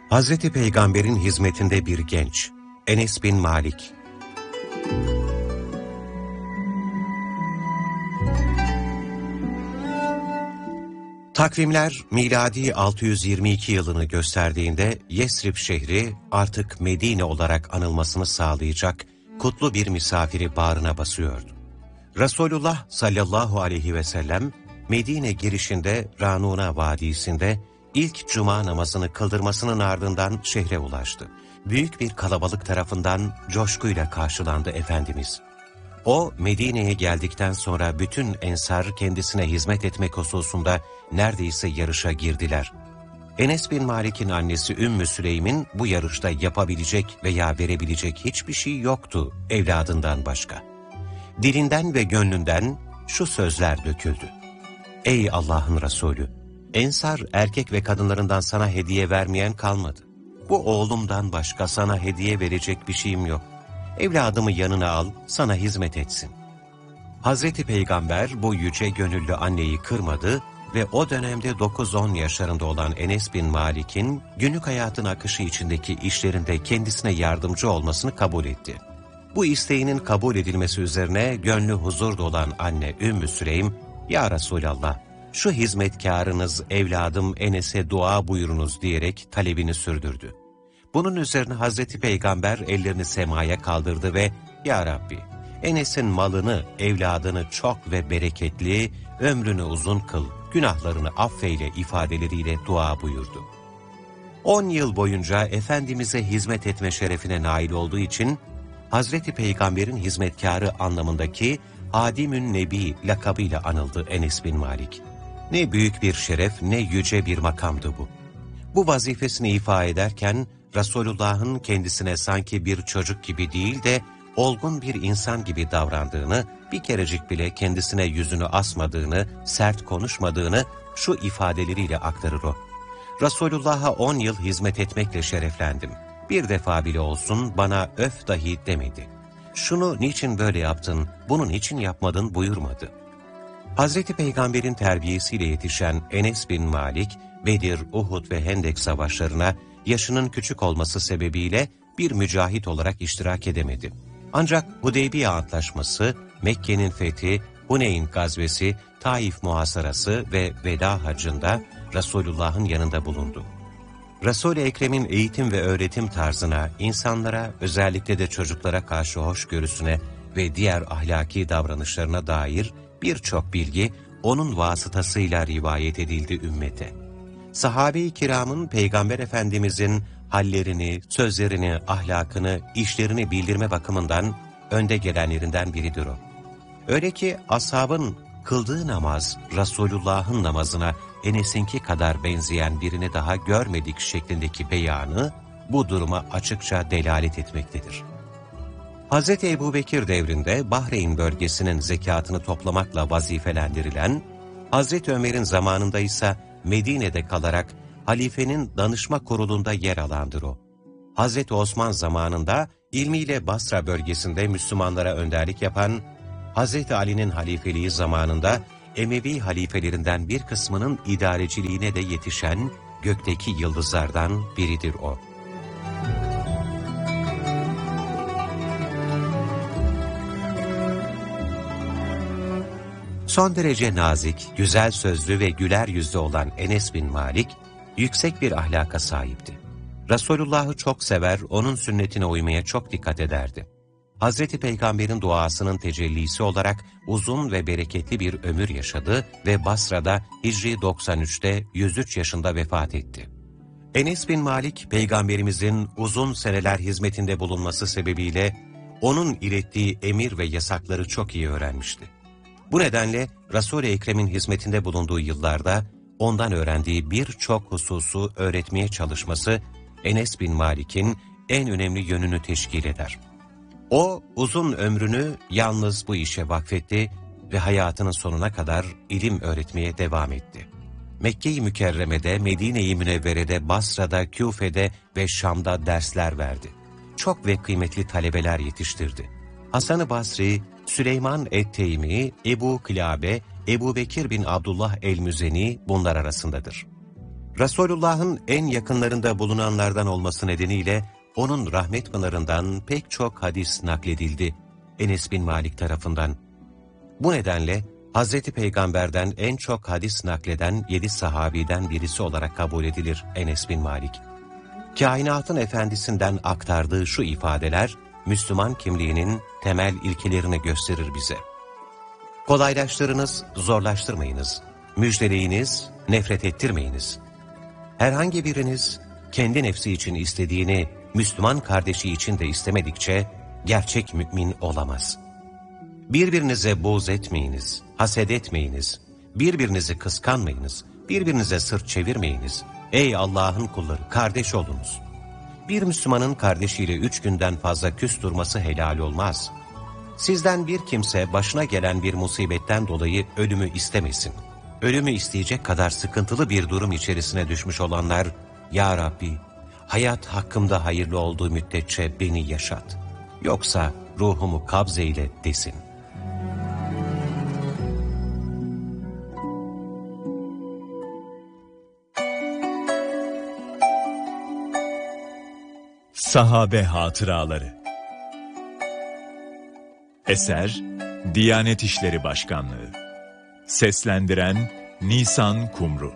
Hazreti Peygamber'in hizmetinde bir genç, Enes bin Malik. Takvimler miladi 622 yılını gösterdiğinde Yesrib şehri artık Medine olarak anılmasını sağlayacak kutlu bir misafiri bağrına basıyordu. Resulullah sallallahu aleyhi ve sellem Medine girişinde Ranuna Vadisi'nde ilk cuma namazını kıldırmasının ardından şehre ulaştı. Büyük bir kalabalık tarafından coşkuyla karşılandı Efendimiz. O, Medine'ye geldikten sonra bütün ensar kendisine hizmet etmek hususunda neredeyse yarışa girdiler. Enes bin Malik'in annesi Ümmü Süleym'in bu yarışta yapabilecek veya verebilecek hiçbir şey yoktu evladından başka. Dilinden ve gönlünden şu sözler döküldü. Ey Allah'ın Resulü! Ensar erkek ve kadınlarından sana hediye vermeyen kalmadı. Bu oğlumdan başka sana hediye verecek bir şeyim yok. Evladımı yanına al, sana hizmet etsin. Hazreti Peygamber bu yüce gönüllü anneyi kırmadı ve o dönemde 9-10 yaşlarında olan Enes bin Malik'in günlük hayatın akışı içindeki işlerinde kendisine yardımcı olmasını kabul etti. Bu isteğinin kabul edilmesi üzerine gönlü huzur dolan anne Ümmü Süleym, "Ya Resulallah, şu hizmetkarınız evladım Enes'e dua buyurunuz" diyerek talebini sürdürdü. Bunun üzerine Hazreti Peygamber ellerini semaya kaldırdı ve "Ya Rabbi, Enes'in malını, evladını çok ve bereketli, ömrünü uzun kıl, günahlarını affeyle" ifadeleriyle dua buyurdu. 10 yıl boyunca Efendimiz'e hizmet etme şerefine nail olduğu için Hazreti Peygamber'in hizmetkarı anlamındaki Hadimün Nebi lakabıyla anıldı Enes bin Malik. Ne büyük bir şeref, ne yüce bir makamdı bu. Bu vazifesini ifa ederken Resulullah'ın kendisine sanki bir çocuk gibi değil de olgun bir insan gibi davrandığını, bir kerecik bile kendisine yüzünü asmadığını, sert konuşmadığını şu ifadeleriyle aktarır o. Resulullah'a 10 yıl hizmet etmekle şereflendim. Bir defa bile olsun bana öf dahi demedi. Şunu niçin böyle yaptın, bunu niçin yapmadın buyurmadı. Hazreti Peygamber'in terbiyesiyle yetişen Enes bin Malik, Bedir, Uhud ve Hendek savaşlarına yaşının küçük olması sebebiyle bir mücahit olarak iştirak edemedi. Ancak Hudeybiye Antlaşması, Mekke'nin fethi, Huneyn gazvesi, Taif muhasarası ve Veda Haccı'nda Resulullah'ın yanında bulundu. Resul-i Ekrem'in eğitim ve öğretim tarzına, insanlara, özellikle de çocuklara karşı hoşgörüsüne ve diğer ahlaki davranışlarına dair birçok bilgi onun vasıtasıyla rivayet edildi ümmete. Sahabe-i kiramın Peygamber Efendimizin hallerini, sözlerini, ahlakını, işlerini bildirme bakımından önde gelenlerinden biridir o. Öyle ki ashabın kıldığı namaz, Resulullah'ın namazına Enes'inki kadar benzeyen birini daha görmedik şeklindeki beyanı bu duruma açıkça delalet etmektedir. Hz. Ebubekir devrinde Bahreyn bölgesinin zekatını toplamakla vazifelendirilen, Hz. Ömer'in zamanında ise Medine'de kalarak halifenin danışma kurulunda yer alandır o. Hz. Osman zamanında ilmiyle Basra bölgesinde Müslümanlara önderlik yapan, Hz. Ali'nin halifeliği zamanında Emevi halifelerinden bir kısmının idareciliğine de yetişen gökteki yıldızlardan biridir o. Son derece nazik, güzel sözlü ve güler yüzlü olan Enes bin Malik, yüksek bir ahlaka sahipti. Resulullah'ı çok sever, onun sünnetine uymaya çok dikkat ederdi. Hazreti Peygamber'in duasının tecellisi olarak uzun ve bereketli bir ömür yaşadı ve Basra'da Hicri 93'te 103 yaşında vefat etti. Enes bin Malik, Peygamberimizin uzun seneler hizmetinde bulunması sebebiyle onun ilettiği emir ve yasakları çok iyi öğrenmişti. Bu nedenle Resul-i Ekrem'in hizmetinde bulunduğu yıllarda ondan öğrendiği birçok hususu öğretmeye çalışması Enes bin Malik'in en önemli yönünü teşkil eder. O uzun ömrünü yalnız bu işe vakfetti ve hayatının sonuna kadar ilim öğretmeye devam etti. Mekke-i Mükerreme'de, Medine-i Münevvere'de, Basra'da, Küfe'de ve Şam'da dersler verdi. Çok ve kıymetli talebeler yetiştirdi. Hasan-ı Basri, Süleyman et-Teymi, Ebu Kılabe, Ebubekir bin Abdullah el-Müzeni bunlar arasındadır. Resulullah'ın en yakınlarında bulunanlardan olması nedeniyle onun rahmet pınarından pek çok hadis nakledildi Enes bin Malik tarafından. Bu nedenle Hazreti Peygamber'den en çok hadis nakleden 7 sahabiden birisi olarak kabul edilir Enes bin Malik. Kainatın efendisinden aktardığı şu ifadeler, Müslüman kimliğinin temel ilkelerini gösterir bize. Kolaylaştırınız, zorlaştırmayınız. Müjdeleyiniz, nefret ettirmeyiniz. Herhangi biriniz kendi nefsi için istediğini Müslüman kardeşi için de istemedikçe gerçek mümin olamaz. Birbirinize buğz etmeyiniz, haset etmeyiniz, birbirinizi kıskanmayınız, birbirinize sırt çevirmeyiniz. Ey Allah'ın kulları, kardeş olunuz. Bir Müslümanın kardeşiyle 3 günden fazla küs durması helal olmaz. Sizden bir kimse başına gelen bir musibetten dolayı ölümü istemesin. Ölümü isteyecek kadar sıkıntılı bir durum içerisine düşmüş olanlar, Ya Rabbi, hayat hakkımda hayırlı olduğu müddetçe beni yaşat. Yoksa ruhumu kabzeyle desin. Sahabe Hatıraları. Eser Diyanet İşleri Başkanlığı. Seslendiren Nisan Kumru.